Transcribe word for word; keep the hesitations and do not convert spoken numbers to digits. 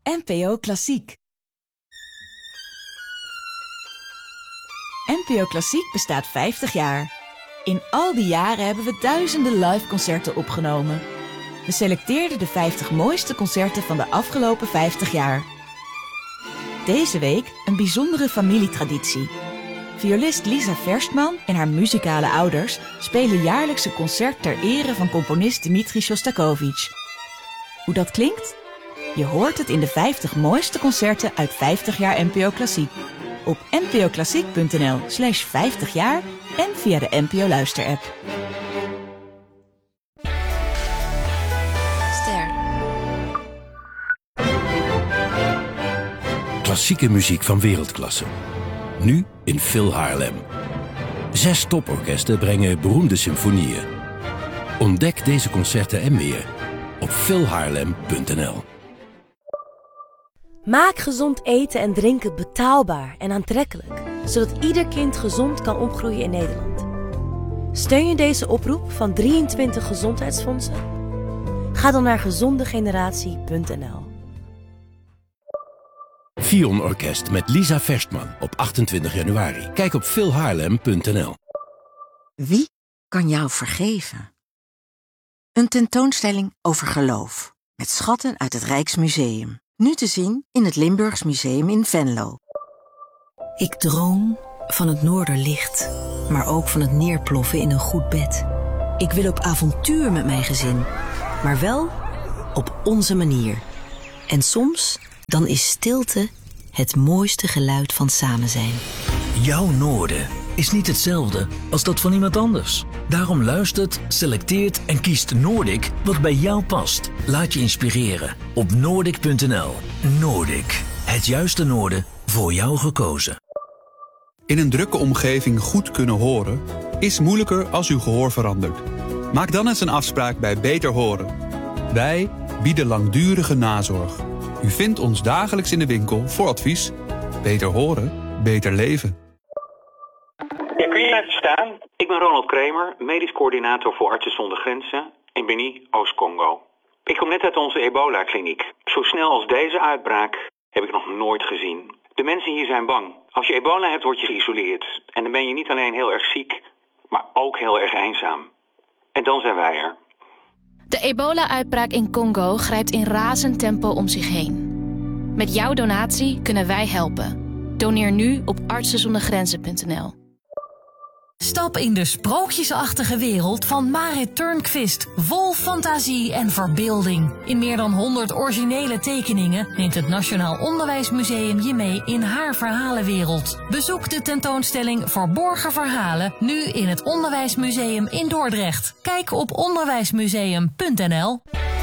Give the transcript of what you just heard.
N P O Klassiek. N P O Klassiek bestaat vijftig jaar. In al die jaren hebben we duizenden live concerten opgenomen. We selecteerden de vijftig mooiste concerten van de afgelopen vijftig jaar. Deze week een bijzondere familietraditie. Violist Lisa Verstman en haar muzikale ouders spelen jaarlijks een concert ter ere van componist Dmitri Shostakovich. Hoe dat klinkt? Je hoort het in de vijftig mooiste concerten uit vijftig jaar N P O Klassiek. Op npoklassiek.nl slash vijftig jaar en via de N P O Luister-app. Ster. Klassieke muziek van wereldklasse. Nu in Phil Haarlem. Zes toporkesten brengen beroemde symfonieën. Ontdek deze concerten en meer op phil haarlem punt n l. Maak gezond eten en drinken betaalbaar en aantrekkelijk, zodat ieder kind gezond kan opgroeien in Nederland. Steun je deze oproep van drieëntwintig gezondheidsfondsen? Ga dan naar gezondegeneratie punt n l. Fion Orkest met Lisa Verstman op achtentwintig januari. Kijk op phil haarlem punt n l. Wie kan jou vergeven? Een tentoonstelling over geloof, met schatten uit het Rijksmuseum. Nu te zien in het Limburgs Museum in Venlo. Ik droom van het noorderlicht, maar ook van het neerploffen in een goed bed. Ik wil op avontuur met mijn gezin, maar wel op onze manier. En soms, dan is stilte het mooiste geluid van samen zijn. Jouw noorden is niet hetzelfde als dat van iemand anders. Daarom luistert, selecteert en kiest Noordic wat bij jou past. Laat je inspireren op noordic punt n l. Noordic, het juiste noorden voor jou gekozen. In een drukke omgeving goed kunnen horen is moeilijker als uw gehoor verandert. Maak dan eens een afspraak bij Beter Horen. Wij bieden langdurige nazorg. U vindt ons dagelijks in de winkel voor advies. Beter horen, beter leven. Ja, kun je even staan? Ik ben Ronald Kramer, medisch coördinator voor Artsen zonder Grenzen in Beni, Oost-Congo. Ik kom net uit onze ebola-kliniek. Zo snel als deze uitbraak heb ik nog nooit gezien. De mensen hier zijn bang. Als je ebola hebt, word je geïsoleerd. En dan ben je niet alleen heel erg ziek, maar ook heel erg eenzaam. En dan zijn wij er. De ebola-uitbraak in Congo grijpt in razend tempo om zich heen. Met jouw donatie kunnen wij helpen. Doneer nu op artsen zonder grenzen punt n l. Stap in de sprookjesachtige wereld van Marit Turnquist. Vol fantasie en verbeelding. In meer dan honderd originele tekeningen neemt het Nationaal Onderwijsmuseum je mee in haar verhalenwereld. Bezoek de tentoonstelling Verborgen Verhalen nu in het Onderwijsmuseum in Dordrecht. Kijk op onderwijsmuseum punt n l.